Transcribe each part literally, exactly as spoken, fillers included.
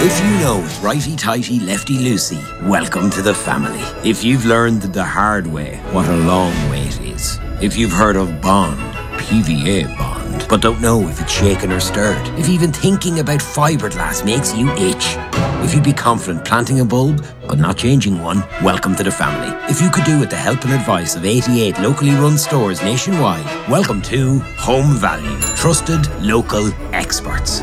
If you know righty-tighty, lefty-loosey, welcome to the family. If you've learned the hard way what a long way it is. If you've heard of Bond, P V A Bond, but don't know if it's shaken or stirred. If even thinking about fiberglass makes you itch. If you'd be confident planting a bulb, but not changing one, welcome to the family. If you could do with the help and advice of eighty-eight locally run stores nationwide, welcome to Home Value. Trusted local experts.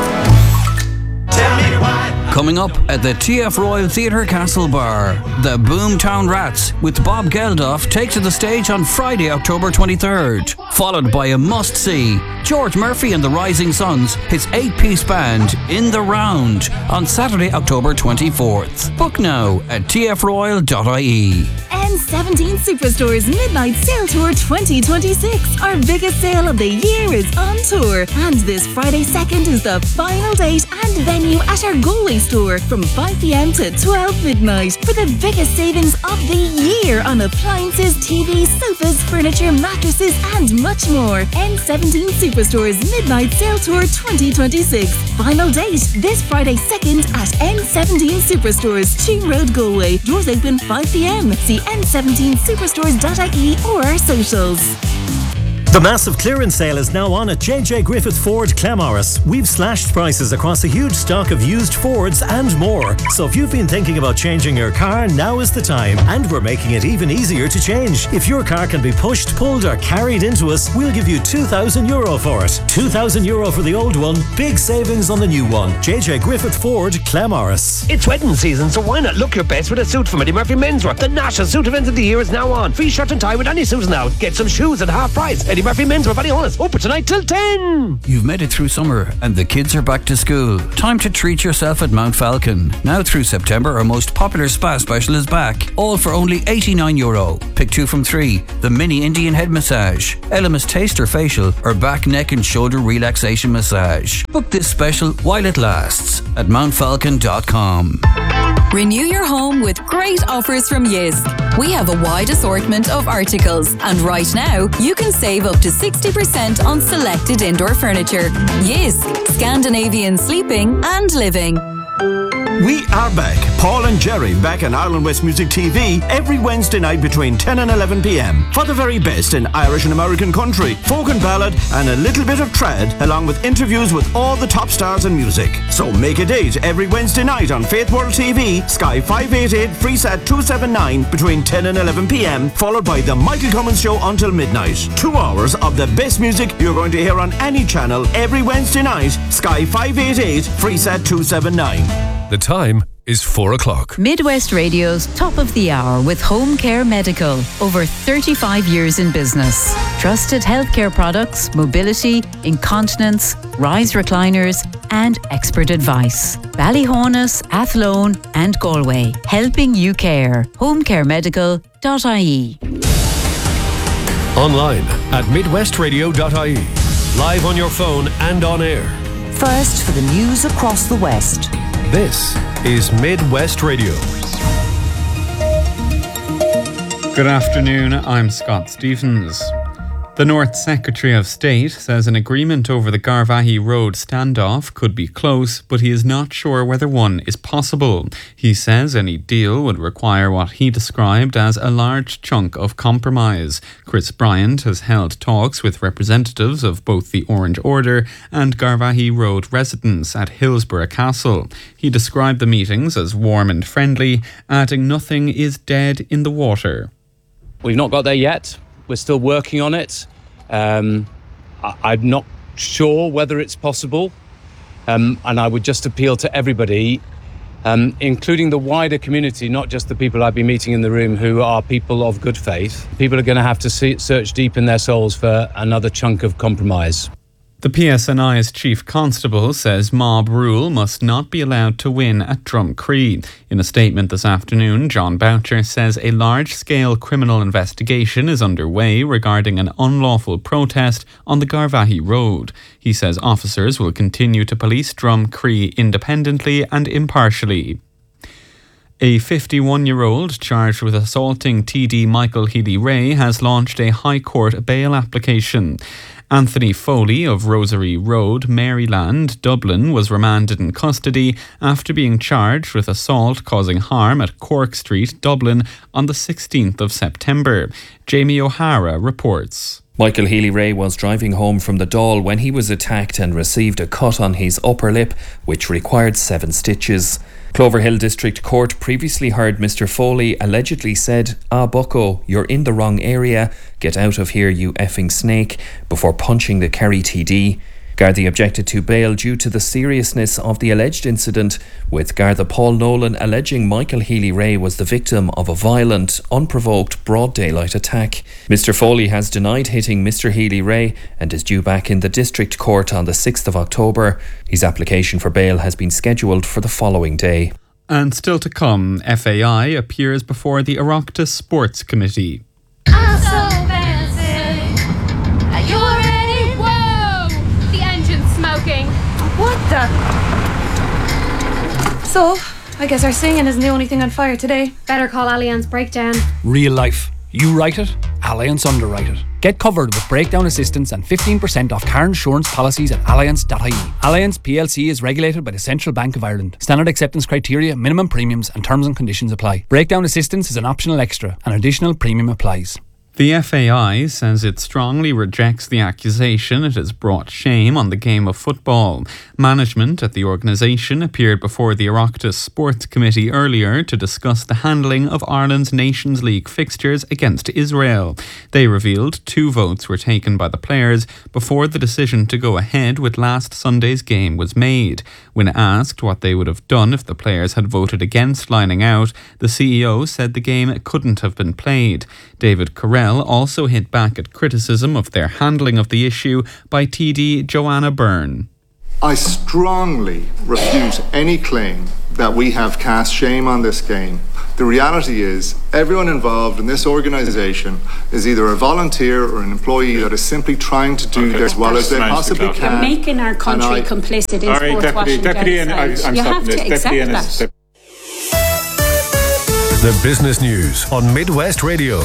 Coming up at the T F Royal Theatre Castle Bar, the Boomtown Rats with Bob Geldof take to the stage on Friday, October twenty-third, followed by a must-see, George Murphy and the Rising Suns, his eight-piece band, In the Round, on Saturday, October twenty-fourth. Book now at t f royal dot i e. N seventeen Superstore's Midnight Sale Tour twenty twenty-six. Our biggest sale of the year is on tour, and this Friday second is the final date and venue at our Galway store from five p.m. to twelve midnight for the biggest savings of the year on appliances, T Vs, sofas, furniture, mattresses and much more. N seventeen Superstore's Midnight Sale Tour twenty twenty-six. Final date this Friday second at N seventeen Superstores, Cheam Road, Galway. Doors open five p.m. See n seventeen superstores dot i e or our socials. The massive clearance sale is now on at J J Griffith Ford Clamorris. We've slashed prices across a huge stock of used Fords and more. So if you've been thinking about changing your car, now is the time. And we're making it even easier to change. If your car can be pushed, pulled or carried into us, we'll give you two thousand euro for it. two thousand euro for the old one, big savings on the new one. J J Griffith Ford Clamorris. It's wedding season, so why not look your best with a suit from Eddie Murphy Menswear? The national suit event of the year is now on. Free shirt and tie with any suits now. Get some shoes at half price. Eddie Murphy Menswear, very honest. Open tonight till ten. You've made it through summer and the kids are back to school. Time to treat yourself at Mount Falcon. Now through September, our most popular spa special is back. All for only eighty-nine euro. Pick two from three. The mini Indian head massage, Elemis taster facial or back, neck and shoulder relaxation massage. Book this special while it lasts at mount falcon dot com. Renew your home with great offers from Jysk. We have a wide assortment of articles, and right now you can save up to sixty percent on selected indoor furniture. Jysk, Scandinavian sleeping and living. We are back. Paul and Jerry back on Ireland West Music T V every Wednesday night between ten and eleven p.m. for the very best in Irish and American country, folk and ballad and a little bit of trad, along with interviews with all the top stars in music. So make a date every Wednesday night on Faith World T V, Sky five eighty-eight, Freesat two seventy-nine between ten and eleven p.m, followed by the Michael Cummins Show until midnight. Two hours of the best music you're going to hear on any channel every Wednesday night, Sky five eighty-eight, Freesat two seventy-nine. The time is four o'clock. Midwest Radio's Top of the Hour with Home Care Medical. Over thirty-five years in business. Trusted healthcare products, mobility, incontinence, rise recliners and expert advice. Ballyhonus, Athlone and Galway. Helping you care. home care medical dot i e. Online at midwest radio dot i e. Live on your phone and on air. First for the news across the West. This is Midwest Radio. Good afternoon, I'm Scott Stevens. The North Secretary of State says an agreement over the Garvaghey Road standoff could be close, but he is not sure whether one is possible. He says any deal would require what he described as a large chunk of compromise. Chris Bryant has held talks with representatives of both the Orange Order and Garvaghey Road residents at Hillsborough Castle. He described the meetings as warm and friendly, adding nothing is dead in the water. We've not got there yet. We're still working on it. Um, I, I'm not sure whether it's possible. Um, and I would just appeal to everybody, um, including the wider community, not just the people I've been meeting in the room who are people of good faith. People are going to have to see, search deep in their souls for another chunk of compromise. The P S N I's Chief Constable says mob rule must not be allowed to win at Drumcree. In a statement this afternoon, John Boucher says a large-scale criminal investigation is underway regarding an unlawful protest on the Garvaghey Road. He says officers will continue to police Drumcree independently and impartially. A fifty-one-year-old charged with assaulting T D Michael Healy-Rae has launched a High Court bail application. Anthony Foley of Rosary Road, Maryland, Dublin, was remanded in custody after being charged with assault causing harm at Cork Street, Dublin, on the sixteenth of September. Jamie O'Hara reports. Michael Healy-Rae was driving home from the Dáil when he was attacked and received a cut on his upper lip, which required seven stitches. Cloverhill District Court previously heard Mister Foley allegedly said, "Ah, bucko, you're in the wrong area. Get out of here, you effing snake," before punching the Kerry T D. Gardaí objected to bail due to the seriousness of the alleged incident, with Garda Paul Nolan alleging Michael Healy-Rae was the victim of a violent, unprovoked, broad daylight attack. Mister Foley has denied hitting Mister Healy-Rae and is due back in the District Court on the sixth of October. His application for bail has been scheduled for the following day. And still to come, F A I appears before the Oireachtas Sports Committee. I'm so fancy. Are you ready? Whoa! The engine's smoking. What the? So, I guess our singing isn't the only thing on fire today. Better call Allianz Breakdown. Real life. You write it, Allianz underwrite it. Get covered with breakdown assistance and fifteen percent off car insurance policies at allianz dot I E. Allianz P L C is regulated by the Central Bank of Ireland. Standard acceptance criteria, minimum premiums and terms and conditions apply. Breakdown assistance is an optional extra. An additional premium applies. The F A I says it strongly rejects the accusation it has brought shame on the game of football. Management at the organisation appeared before the Oireachtas Sports Committee earlier to discuss the handling of Ireland's Nations League fixtures against Israel. They revealed two votes were taken by the players before the decision to go ahead with last Sunday's game was made. When asked what they would have done if the players had voted against lining out, the C E O said the game couldn't have been played. David Carell also hit back at criticism of their handling of the issue by T D Joanna Byrne. I strongly refute any claim that we have cast shame on this game. The reality is, everyone involved in this organisation is either a volunteer or an employee that is simply trying to do okay. as well as they possibly can. You're making our country I, complicit in all right, sports washing Deputy, down I, I'm You have to this. accept Deputy that. The business news on Midwest Radio.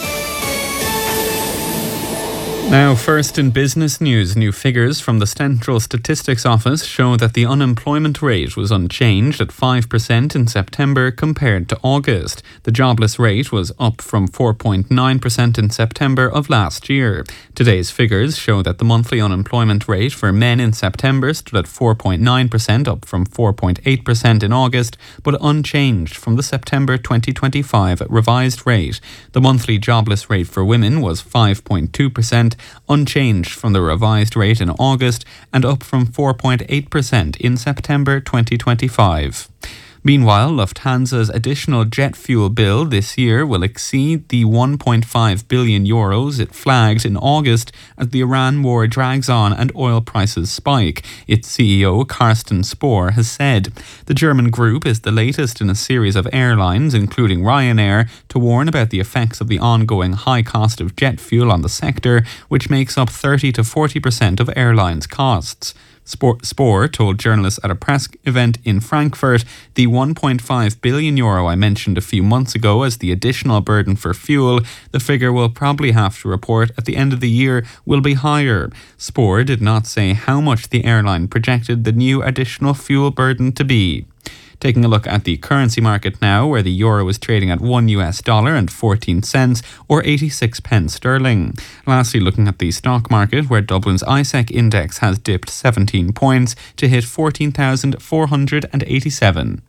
Now, first in business news, new figures from the Central Statistics Office show that the unemployment rate was unchanged at five percent in September compared to August. The jobless rate was up from four point nine percent in September of last year. Today's figures show that the monthly unemployment rate for men in September stood at four point nine percent, up from four point eight percent in August, but unchanged from the September twenty twenty-five revised rate. The monthly jobless rate for women was five point two percent, unchanged from the revised rate in August and up from four point eight percent in September twenty twenty-five. Meanwhile, Lufthansa's additional jet fuel bill this year will exceed the one point five billion euros it flagged in August as the Iran war drags on and oil prices spike, its C E O Carsten Spohr has said. The German group is the latest in a series of airlines, including Ryanair, to warn about the effects of the ongoing high cost of jet fuel on the sector, which makes up thirty to forty percent of airlines' costs. Spohr told journalists at a press event in Frankfurt the one point five billion euro I mentioned a few months ago as the additional burden for fuel, the figure we'll probably have to report at the end of the year will be higher. Spohr did not say how much the airline projected the new additional fuel burden to be. Taking a look at the currency market now, where the euro is trading at one U S dollar and fourteen cents or eighty-six pence sterling. Lastly, looking at the stock market, where Dublin's I S E C index has dipped seventeen points to hit fourteen thousand four hundred eighty-seven.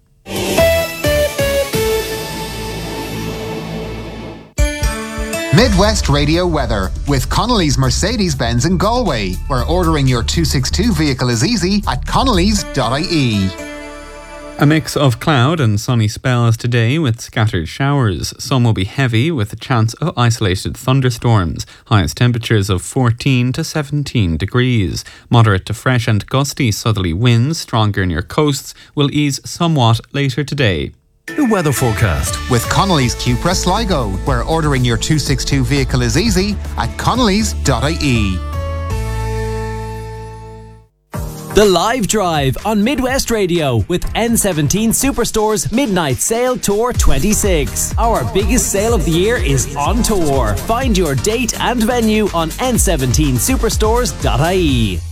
Midwest Radio weather with Connolly's Mercedes-Benz in Galway, where ordering your two sixty-two vehicle is easy at connellys dot I E. A mix of cloud and sunny spells today with scattered showers. Some will be heavy with a chance of isolated thunderstorms. Highest temperatures of fourteen to seventeen degrees. Moderate to fresh and gusty southerly winds, stronger near coasts, will ease somewhat later today. The weather forecast with Connolly's Cupra Sligo, where ordering your two sixty-two vehicle is easy at connellys dot I E. The Live Drive on Midwest Radio with N seventeen Superstore's Midnight Sale Tour twenty-six. Our biggest sale of the year is on tour. Find your date and venue on n seventeen superstores dot I E.